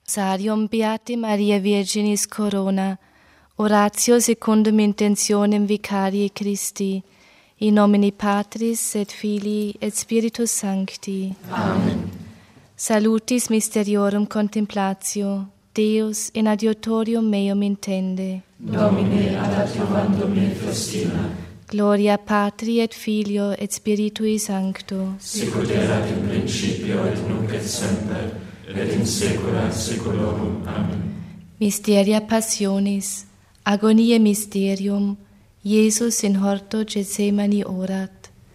Rosarium Beate Maria Virginis Corona, oratio secundum intentionem vicarii Christi, in nomine Patris et Filii et Spiritus Sancti. Amen. Salutis mysteriorum contemplatio, Deus in adiutorium meum intende. Domine ad adiuvandum me festina. Gloria Patri et Filio et Spiritui Sancto. Sicut erat in principio et nunc et semper, et in saecula saeculorum. Amen. Mysteria Passionis, agoniae mysterium, Iesus in horto Gethsemani orat.